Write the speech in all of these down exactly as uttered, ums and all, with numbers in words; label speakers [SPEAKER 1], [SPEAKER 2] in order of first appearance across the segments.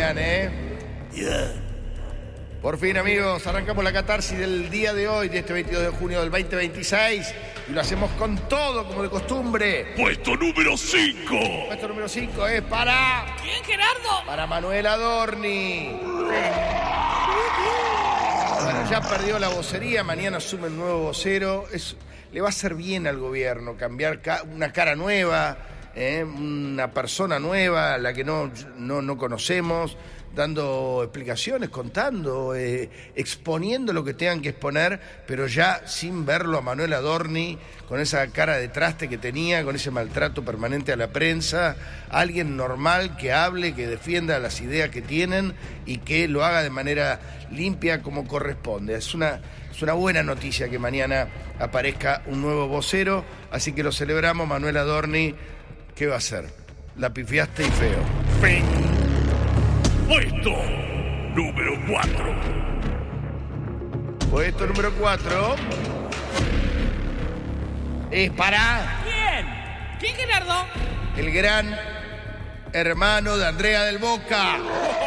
[SPEAKER 1] mañana, ¿eh?
[SPEAKER 2] Yeah.
[SPEAKER 1] Por fin, amigos, arrancamos la catarsis del día de hoy, de este veintidós de junio del veinte veintiséis, y lo hacemos con todo, como de costumbre.
[SPEAKER 2] Puesto número cinco.
[SPEAKER 1] Puesto número cinco es para...
[SPEAKER 3] ¿Quién, Gerardo?
[SPEAKER 1] Para Manuel Adorni. Bueno, ya perdió la vocería, mañana asume un nuevo vocero. Es, le va a hacer bien al gobierno cambiar ca una cara nueva, eh, una persona nueva, a la que no, no, no conocemos, dando explicaciones, contando, eh, exponiendo lo que tengan que exponer, pero ya sin verlo a Manuel Adorni, con esa cara de traste que tenía, con ese maltrato permanente a la prensa, alguien normal que hable, que defienda las ideas que tienen y que lo haga de manera limpia como corresponde. Es una, es una buena noticia que mañana aparezca un nuevo vocero, así que lo celebramos. Manuel Adorni, ¿qué va a hacer? La pifiaste y feo.
[SPEAKER 2] Fin. Puesto número cuatro.
[SPEAKER 1] Puesto número cuatro es para...
[SPEAKER 3] ¿Quién? ¿Quién, Gerardo?
[SPEAKER 1] el gran hermano de Andrea del Boca.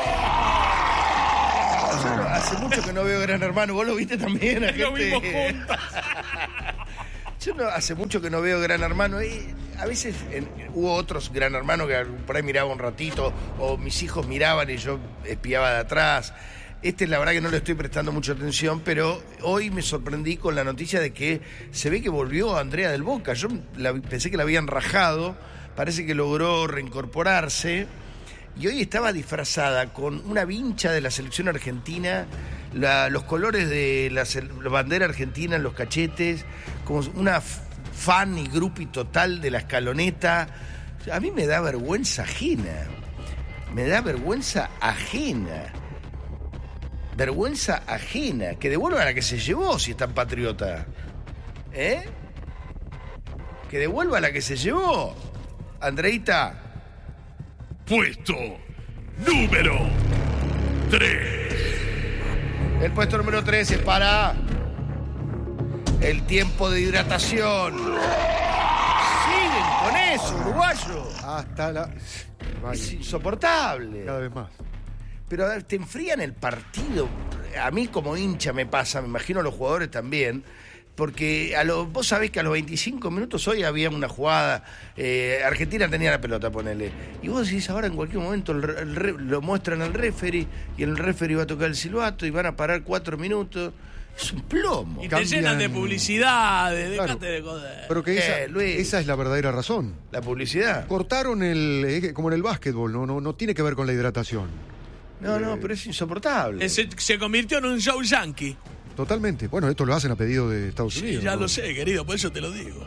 [SPEAKER 1] Yo no- hace mucho que no veo Gran Hermano. ¿Vos lo viste también?
[SPEAKER 3] Lo
[SPEAKER 1] gente?
[SPEAKER 3] vimos juntos.
[SPEAKER 1] Yo no, hace mucho que no veo Gran Hermano. Y a veces en- hubo otros Gran Hermano que por ahí miraba un ratito, o mis hijos miraban y yo espiaba de atrás. Este, la verdad que no le estoy prestando mucha atención, pero hoy me sorprendí con la noticia de que se ve que volvió Andrea del Boca. Yo la- pensé que la habían rajado, parece que logró reincorporarse. Y hoy estaba disfrazada con una vincha de la selección argentina, la- los colores de la, sel- la bandera argentina en los cachetes, como una f- fan y grupi total de la escaloneta. A mí me da vergüenza ajena. Me da vergüenza ajena. Vergüenza ajena. Que devuelvan a la que se llevó si es tan patriota. ¿Eh? Que devuelva a la que se llevó. Andreita.
[SPEAKER 2] Puesto número tres.
[SPEAKER 1] El puesto número tres es para el tiempo de hidratación. Siguen con eso, uruguayo.
[SPEAKER 4] Hasta la...
[SPEAKER 1] Es insoportable.
[SPEAKER 4] Cada vez más.
[SPEAKER 1] Pero a ver, te enfrían el partido. A mí como hincha me pasa, me imagino a los jugadores también. Porque a lo, vos sabés que a los veinticinco minutos hoy había una jugada, eh, Argentina tenía la pelota, ponele. Y vos decís, ahora en cualquier momento el, re- el re- lo muestran al referee y el referee va a tocar el silbato y van a parar cuatro minutos. Es un plomo.
[SPEAKER 3] Y te
[SPEAKER 4] Cambian-
[SPEAKER 3] llenan de publicidad, de
[SPEAKER 4] Claro.
[SPEAKER 3] dejate de joder.
[SPEAKER 4] Pero que
[SPEAKER 1] Eh,
[SPEAKER 4] esa,
[SPEAKER 1] Luis.
[SPEAKER 4] esa es la verdadera razón.
[SPEAKER 1] La publicidad.
[SPEAKER 4] Cortaron el... eh, como en el básquetbol, no, no, no tiene que ver con la hidratación.
[SPEAKER 1] No, no, pero es insoportable.
[SPEAKER 3] Eh, Se, se convirtió en un show yankee.
[SPEAKER 4] Totalmente. Bueno, esto lo hacen a pedido de Estados
[SPEAKER 3] Sí,
[SPEAKER 4] Unidos.
[SPEAKER 3] ya
[SPEAKER 4] ¿no?
[SPEAKER 3] lo sé, querido, por eso te lo digo.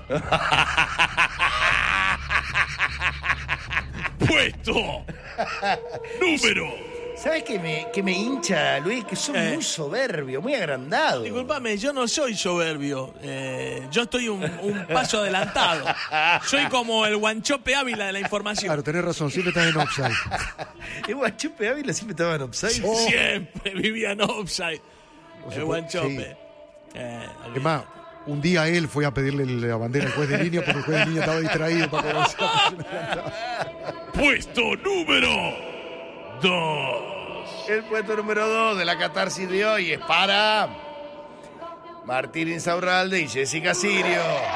[SPEAKER 2] Puesto número.
[SPEAKER 1] ¿Sabes qué me, qué me hincha, Luis? Que son
[SPEAKER 3] Eh.
[SPEAKER 1] muy soberbios, muy agrandados.
[SPEAKER 3] Disculpame, yo no soy soberbio. Eh, yo estoy un, un paso adelantado. Soy como el Guanchope Ávila de la información.
[SPEAKER 4] Claro, tenés razón, siempre estás en offside.
[SPEAKER 1] El Guanchope Ávila siempre estaba en offside.
[SPEAKER 4] Oh.
[SPEAKER 3] Siempre vivía en offside.
[SPEAKER 4] No se
[SPEAKER 3] El
[SPEAKER 4] puede-
[SPEAKER 3] Guanchope.
[SPEAKER 4] sí.
[SPEAKER 3] Eh,
[SPEAKER 4] Es más, un día él fue a pedirle la bandera al juez de línea porque el juez de línea estaba distraído para poder hacer la posición adelantada.
[SPEAKER 2] Puesto número dos.
[SPEAKER 1] El puesto número dos de la catarsis de hoy es para Martín Insaurralde y Jessica Sirio.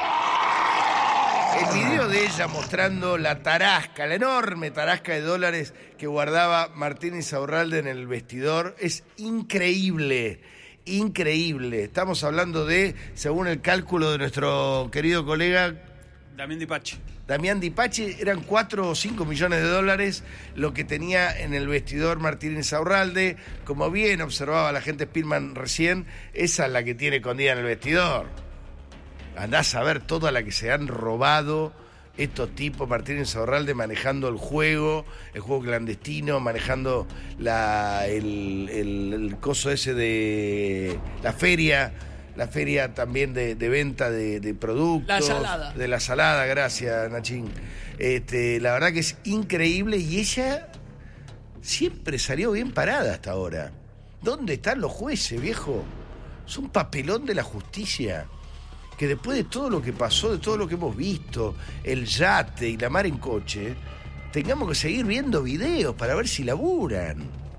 [SPEAKER 1] El video de ella mostrando la tarasca, la enorme tarasca de dólares que guardaba Martín Insaurralde en el vestidor es increíble, increíble. Estamos hablando de, según el cálculo de nuestro querido colega
[SPEAKER 5] Damián Dipache.
[SPEAKER 1] Damián Dipache, eran cuatro o cinco millones de dólares lo que tenía en el vestidor Martín Insaurralde. Como bien observaba la gente Spillman recién, esa es la que tiene escondida en el vestidor. Andás a ver toda la que se han robado estos tipos, Martín Insaurralde manejando el juego, el juego clandestino, manejando la, el, el, el coso ese de la feria, la feria también de, de venta de, de productos.
[SPEAKER 3] La salada.
[SPEAKER 1] De la salada, gracias, Nachín. Este, la verdad que es increíble y ella siempre salió bien parada hasta ahora. ¿Dónde están los jueces, viejo? Es un papelón de la justicia. Que después de todo lo que pasó, de todo lo que hemos visto, el yate y la mar en coche, tengamos que seguir viendo videos para ver si laburan.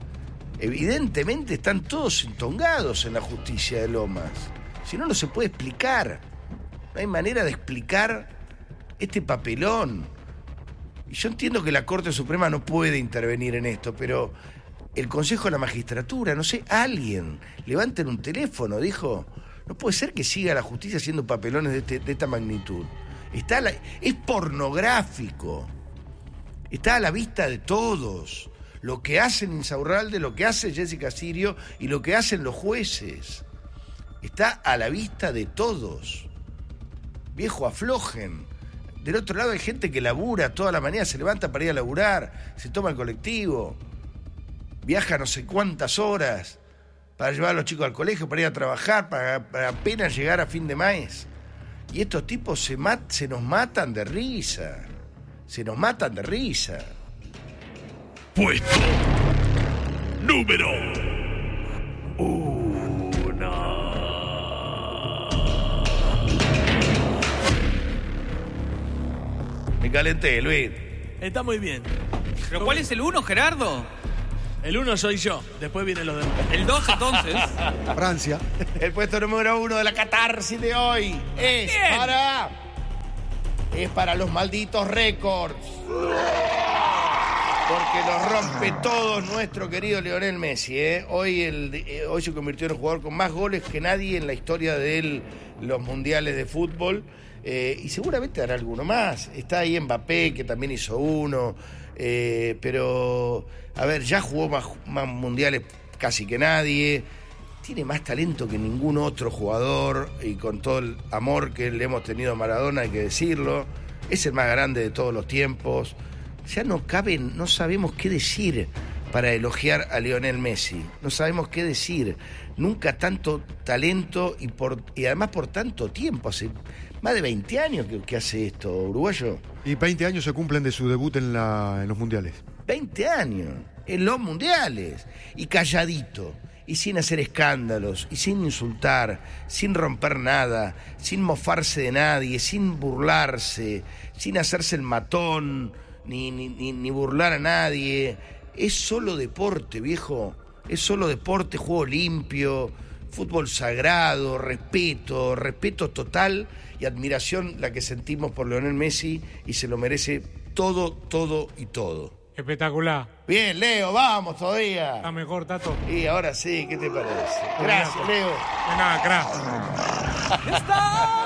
[SPEAKER 1] Evidentemente están todos entongados en la justicia de Lomas. Si no, no se puede explicar. No hay manera de explicar este papelón. Y yo entiendo que la Corte Suprema no puede intervenir en esto, pero el Consejo de la Magistratura, no sé, alguien, levanten un teléfono, dijo, no puede ser que siga la justicia haciendo papelones de, este, de esta magnitud. Está a la, es pornográfico. Está a la vista de todos. Lo que hacen Insaurralde, lo que hace Jessica Sirio y lo que hacen los jueces. Está a la vista de todos. Viejo, aflojen. Del otro lado hay gente que labura toda la mañana, se levanta para ir a laburar, se toma el colectivo, viaja no sé cuántas horas para llevar a los chicos al colegio, para ir a trabajar, para, para apenas llegar a fin de mes. Y estos tipos se, mat, se nos matan de risa. Se nos matan de risa.
[SPEAKER 2] Puesto número uno.
[SPEAKER 1] Me calenté, Luis.
[SPEAKER 3] Está muy bien.
[SPEAKER 5] ¿Pero cuál es el uno, Gerardo?
[SPEAKER 3] El uno soy yo, después vienen los demás.
[SPEAKER 5] El dos, entonces.
[SPEAKER 4] Francia.
[SPEAKER 1] El puesto número uno de la catarsis de hoy es
[SPEAKER 5] Bien.
[SPEAKER 1] para... Es para los malditos récords. Porque los rompe todos nuestro querido Lionel Messi. ¿eh? Hoy, el, eh, hoy se convirtió en el jugador con más goles que nadie en la historia de los mundiales de fútbol. Eh, y seguramente hará alguno más. Está ahí Mbappé, que también hizo uno. Eh, pero, a ver, ya jugó más, más mundiales casi que nadie. Tiene más talento que ningún otro jugador. Y con todo el amor que le hemos tenido a Maradona, hay que decirlo. Es el más grande de todos los tiempos. Ya no cabe, no sabemos qué decir para elogiar a Lionel Messi. No sabemos qué decir. Nunca tanto talento y, por, y además por tanto tiempo. Hace más de veinte años que, que hace esto, uruguayo.
[SPEAKER 4] Y veinte años se cumplen de su debut en, la, en los mundiales.
[SPEAKER 1] veinte años en los mundiales. Y calladito. Y sin hacer escándalos. Y sin insultar. Sin romper nada. Sin mofarse de nadie. Sin burlarse. Sin hacerse el matón. Ni, ni, ni, ni burlar a nadie. Es solo deporte, viejo. Es solo deporte, juego limpio, fútbol sagrado, respeto, respeto total y admiración la que sentimos por Lionel Messi y se lo merece todo, todo y todo.
[SPEAKER 6] Espectacular.
[SPEAKER 1] Bien, Leo, vamos todavía.
[SPEAKER 6] Está mejor, Tato.
[SPEAKER 1] Y ahora sí, ¿qué te parece? Gracias, Leo.
[SPEAKER 6] De nada, crack.
[SPEAKER 3] ¡Está